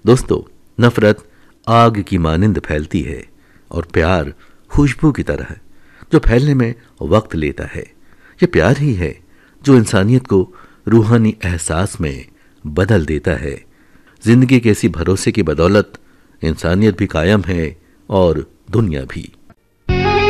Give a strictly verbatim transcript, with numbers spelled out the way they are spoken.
दोस्तों, नफरत आग की मानिंद फैलती है और प्यार खुशबू की तरह जो फैलने में वक्त लेता है। ये प्यार ही है जो इंसानियत को रूहानी एहसास में बदल देता है। जिंदगी के इसी भरोसे की बदौलत इंसानियत भी कायम है और दुनिया भी।